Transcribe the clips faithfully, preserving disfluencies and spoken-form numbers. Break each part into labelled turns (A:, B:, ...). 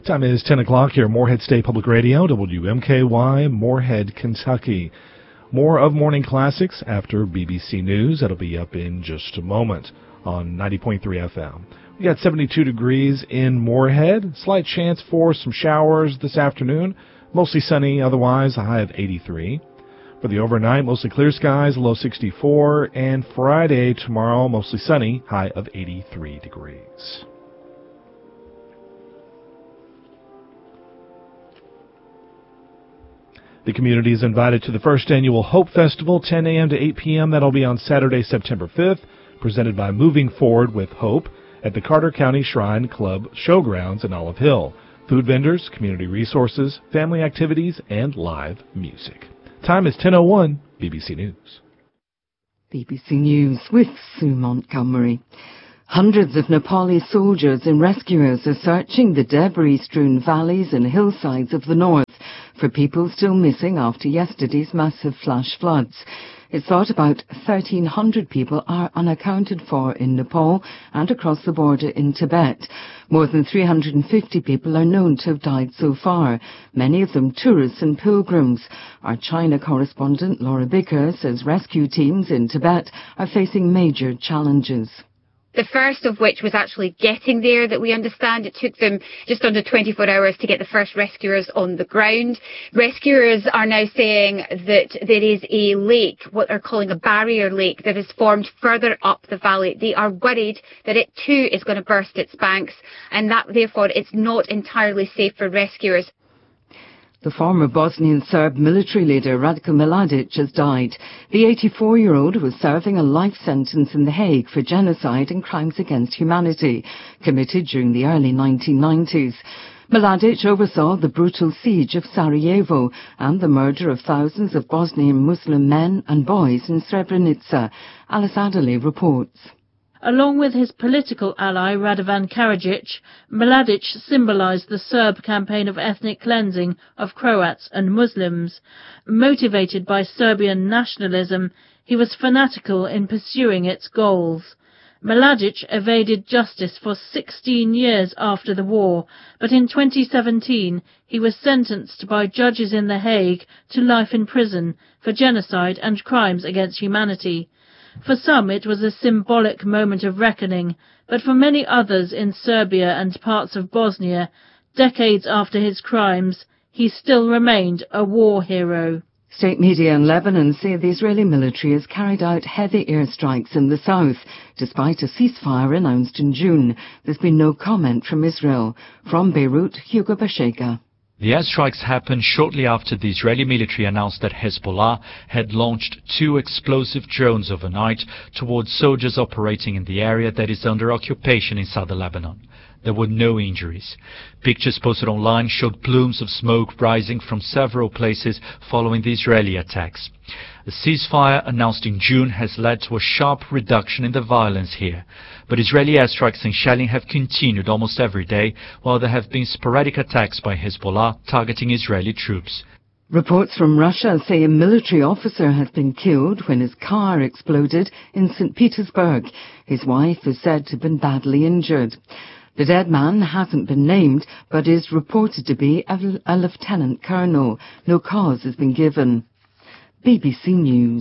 A: Time is ten o'clock here at Morehead State Public Radio, W M K Y, Morehead, Kentucky. More of Morning Classics after B B C News. That'll be up in just a moment on ninety point three F M. We got seventy-two degrees in Morehead. Slight chance for some showers this afternoon. Mostly sunny otherwise, a high of eighty-three. For the overnight, mostly clear skies, low sixty-four. And Friday, tomorrow, mostly sunny, high of eighty-three degrees. The community is invited to the first annual Hope Festival, ten a.m. to eight p.m. That'll be on Saturday, September fifth, presented by Moving Forward with Hope at the Carter County Shrine Club Showgrounds in Olive Hill. Food vendors, community resources, family activities, and live music. Time is ten oh one, B B C News.
B: B B C News with Sue Montgomery. Hundreds of Nepali soldiers and rescuers are searching the debris-strewn valleys and hillsides of the north for people still missing after yesterday's massive flash floods. It's thought about thirteen hundred people are unaccounted for in Nepal and across the border in Tibet. More than three hundred fifty people are known to have died so far, many of them tourists and pilgrims. Our China correspondent Laura Bicker says rescue teams in Tibet are facing major challenges.
C: The first of which was actually getting there, that we understand. It took them just under twenty-four hours to get the first rescuers on the ground. Rescuers are now saying that there is a lake, what they're calling a barrier lake, that has formed further up the valley. They are worried that it too is going to burst its banks, and that therefore it's not entirely safe for rescuers.
B: The former Bosnian Serb military leader Ratko Mladic has died. The eighty-four-year-old was serving a life sentence in The Hague for genocide and crimes against humanity, committed during the early nineteen nineties. Mladic oversaw the brutal siege of Sarajevo and the murder of thousands of Bosnian Muslim men and boys in Srebrenica. Alice Adderley reports.
D: Along with his political ally Radovan Karadzic, Mladic symbolized the Serb campaign of ethnic cleansing of Croats and Muslims. Motivated by Serbian nationalism, he was fanatical in pursuing its goals. Mladic evaded justice for sixteen years after the war, but in twenty seventeen he was sentenced by judges in The Hague to life in prison for genocide and crimes against humanity. For some it was a symbolic moment of reckoning, but for many others in Serbia and parts of Bosnia, decades after his crimes, he still remained a war hero.
B: State media in Lebanon say the Israeli military has carried out heavy airstrikes in the south. Despite a ceasefire announced in June, there's been no comment from Israel. From Beirut, Hugo Bashega.
E: The airstrikes happened shortly after the Israeli military announced that Hezbollah had launched two explosive drones overnight towards soldiers operating in the area that is under occupation in southern Lebanon. There were no injuries. Pictures posted online showed plumes of smoke rising from several places following the Israeli attacks. The ceasefire announced in June has led to a sharp reduction in the violence here, but Israeli airstrikes and shelling have continued almost every day, while there have been sporadic attacks by Hezbollah targeting Israeli troops.
B: Reports from Russia say a military officer has been killed when his car exploded in Saint Petersburg. His wife is said to have been badly injured. The dead man hasn't been named, but is reported to be a, a lieutenant colonel. No cause has been given. B B C News.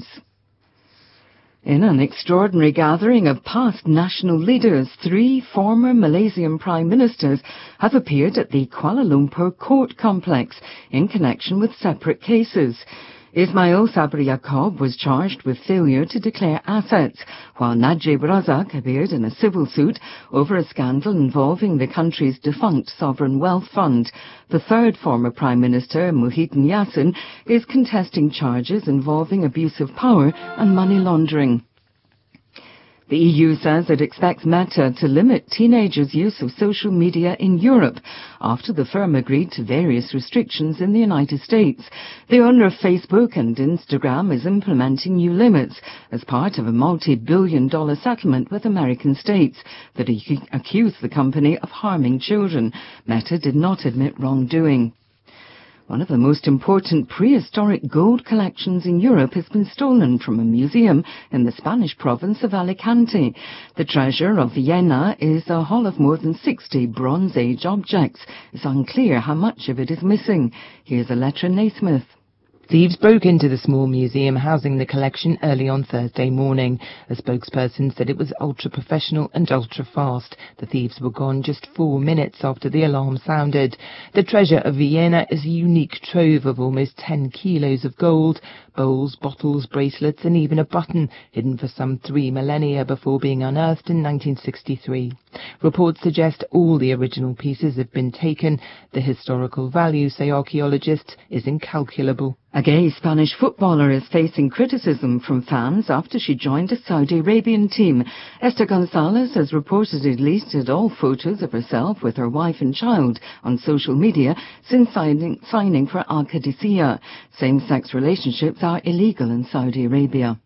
B: In an extraordinary gathering of past national leaders, three former Malaysian prime ministers have appeared at the Kuala Lumpur court complex in connection with separate cases. Ismail Sabri Yaakob was charged with failure to declare assets, while Najib Razak appeared in a civil suit over a scandal involving the country's defunct sovereign wealth fund. The third former Prime Minister, Muhyiddin Yassin, is contesting charges involving abuse of power and money laundering. The E U says it expects Meta to limit teenagers' use of social media in Europe after the firm agreed to various restrictions in the United States. The owner of Facebook and Instagram is implementing new limits as part of a multi-billion dollar settlement with American states that accuse the company of harming children. Meta did not admit wrongdoing. One of the most important prehistoric gold collections in Europe has been stolen from a museum in the Spanish province of Alicante. The treasure of Villena is a haul of more than sixty Bronze Age objects. It's unclear how much of it is missing. Here's Alletra Naismith.
F: Thieves broke into the small museum housing the collection early on Thursday morning. A spokesperson said it was ultra-professional and ultra-fast. The thieves were gone just four minutes after the alarm sounded. The treasure of Villena is a unique trove of almost ten kilos of gold, bowls, bottles, bracelets and even a button, hidden for some three millennia before being unearthed in nineteen sixty-three. Reports suggest all the original pieces have been taken. The historical value, say archaeologists, is incalculable.
B: A gay Spanish footballer is facing criticism from fans after she joined a Saudi Arabian team. Esther Gonzalez has reportedly deleted all photos of herself with her wife and child on social media since signing, signing for Al Qadisiyah. Same-sex relationships are illegal in Saudi Arabia.